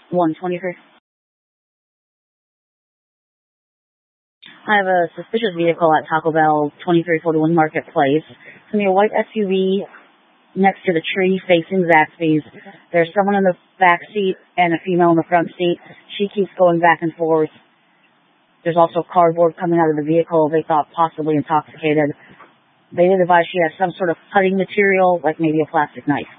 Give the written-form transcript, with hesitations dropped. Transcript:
123. I have a suspicious vehicle at Taco Bell 2341 Marketplace. It's going to be a white SUV next to the tree facing Zaxby's. There's someone in the back seat and a female in the front seat. She keeps going back and forth. There's also cardboard coming out of the vehicle. They thought possibly intoxicated. They did advise she has some sort of cutting material, like maybe a plastic knife.